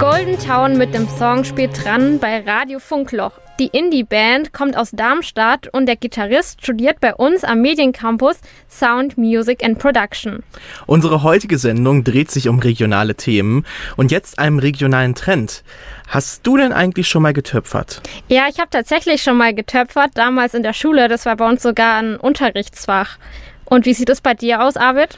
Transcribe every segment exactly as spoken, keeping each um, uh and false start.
Golden Town mit dem Song spielt dran bei Radio Funkloch. Die Indie-Band kommt aus Darmstadt und der Gitarrist studiert bei uns am Mediencampus Sound, Music and Production. Unsere heutige Sendung dreht sich um regionale Themen und jetzt einem regionalen Trend. Hast du denn eigentlich schon mal getöpfert? Ja, ich habe tatsächlich schon mal getöpfert, damals in der Schule. Das war bei uns sogar ein Unterrichtsfach. Und wie sieht es bei dir aus, Arvid?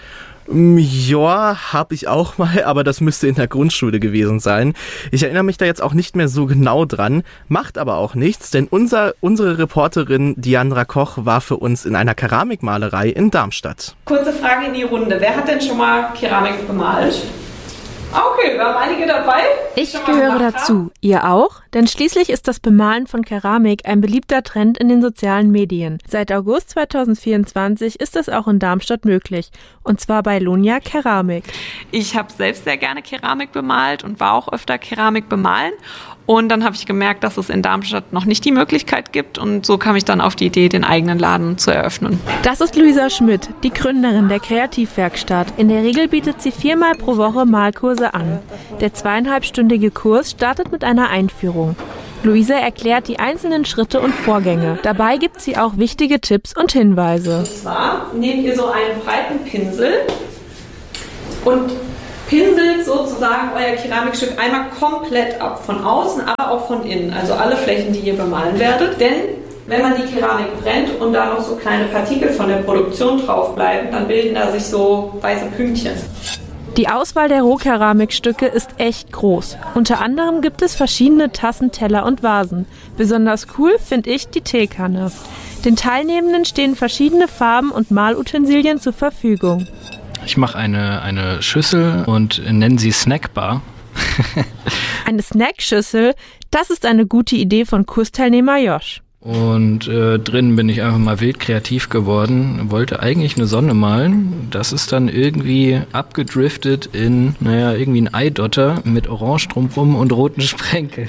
Ja, habe ich auch mal, aber das müsste in der Grundschule gewesen sein. Ich erinnere mich da jetzt auch nicht mehr so genau dran, macht aber auch nichts, denn unser, unsere Reporterin Diandra Koch war für uns in einer Keramikmalerei in Darmstadt. Kurze Frage in die Runde. Wer hat denn schon mal Keramik bemalt? Okay, wir haben einige dabei. Ich gehöre dazu. Ihr auch? Denn schließlich ist das Bemalen von Keramik ein beliebter Trend in den sozialen Medien. Seit August zweitausendvierundzwanzig ist es auch in Darmstadt möglich. Und zwar bei Lonia Keramik. Ich habe selbst sehr gerne Keramik bemalt und war auch öfter Keramik bemalen. Und dann habe ich gemerkt, dass es in Darmstadt noch nicht die Möglichkeit gibt. Und so kam ich dann auf die Idee, den eigenen Laden zu eröffnen. Das ist Luisa Schmidt, die Gründerin der Kreativwerkstatt. In der Regel bietet sie viermal pro Woche Malkurse an. Der zweieinhalbstündige Kurs startet mit einer Einführung. Luisa erklärt die einzelnen Schritte und Vorgänge. Dabei gibt sie auch wichtige Tipps und Hinweise. Und zwar nehmt ihr so einen breiten Pinsel und pinselt sozusagen euer Keramikstück einmal komplett ab, von außen, aber auch von innen, also alle Flächen, die ihr bemalen werdet. Denn wenn man die Keramik brennt und da noch so kleine Partikel von der Produktion drauf bleiben, dann bilden da sich so weiße Pünktchen. Die Auswahl der Rohkeramikstücke ist echt groß. Unter anderem gibt es verschiedene Tassen, Teller und Vasen. Besonders cool finde ich die Teekanne. Den Teilnehmenden stehen verschiedene Farben und Malutensilien zur Verfügung. Ich mache eine, eine Schüssel und nenne sie Snackbar. Eine Snackschüssel, das ist eine gute Idee von Kursteilnehmer Josh. Und äh, drin bin ich einfach mal wild kreativ geworden, wollte eigentlich eine Sonne malen. Das ist dann irgendwie abgedriftet in, naja, irgendwie ein Eidotter mit Orange drumrum und roten Sprenkeln.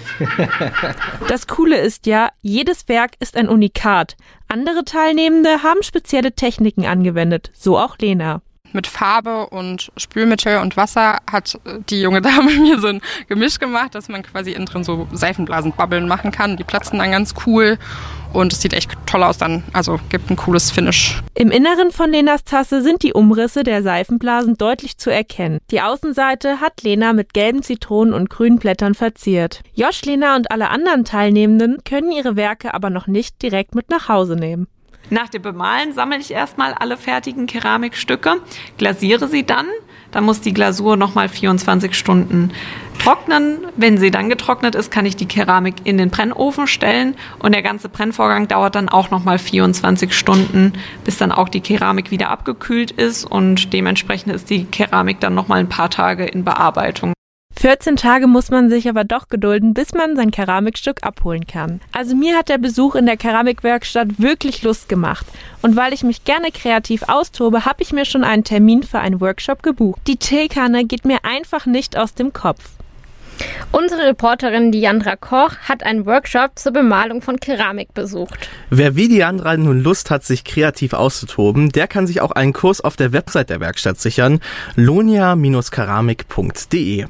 Das Coole ist ja, jedes Werk ist ein Unikat. Andere Teilnehmende haben spezielle Techniken angewendet, so auch Lena. Mit Farbe und Spülmittel und Wasser hat die junge Dame mir so ein Gemisch gemacht, dass man quasi innen drin so Seifenblasenbabbeln machen kann. Die platzen dann ganz cool und es sieht echt toll aus dann, also gibt ein cooles Finish. Im Inneren von Lenas Tasse sind die Umrisse der Seifenblasen deutlich zu erkennen. Die Außenseite hat Lena mit gelben Zitronen und grünen Blättern verziert. Josh, Lena und alle anderen Teilnehmenden können ihre Werke aber noch nicht direkt mit nach Hause nehmen. Nach dem Bemalen sammle ich erstmal alle fertigen Keramikstücke, glasiere sie dann. Dann muss die Glasur nochmal vierundzwanzig Stunden trocknen. Wenn sie dann getrocknet ist, kann ich die Keramik in den Brennofen stellen. Und der ganze Brennvorgang dauert dann auch nochmal vierundzwanzig Stunden, bis dann auch die Keramik wieder abgekühlt ist. Und dementsprechend ist die Keramik dann nochmal ein paar Tage in Bearbeitung. vierzehn Tage muss man sich aber doch gedulden, bis man sein Keramikstück abholen kann. Also mir hat der Besuch in der Keramikwerkstatt wirklich Lust gemacht. Und weil ich mich gerne kreativ austobe, habe ich mir schon einen Termin für einen Workshop gebucht. Die Teekanne geht mir einfach nicht aus dem Kopf. Unsere Reporterin Diandra Koch hat einen Workshop zur Bemalung von Keramik besucht. Wer wie Diandra nun Lust hat, sich kreativ auszutoben, der kann sich auch einen Kurs auf der Website der Werkstatt sichern, lonia keramik punkt de.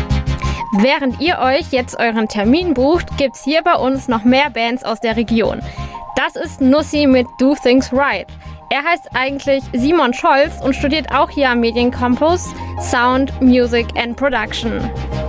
Während ihr euch jetzt euren Termin bucht, gibt's hier bei uns noch mehr Bands aus der Region. Das ist Nussi mit Do Things Right. Er heißt eigentlich Simon Scholz und studiert auch hier am Mediencampus Sound, Music and Production.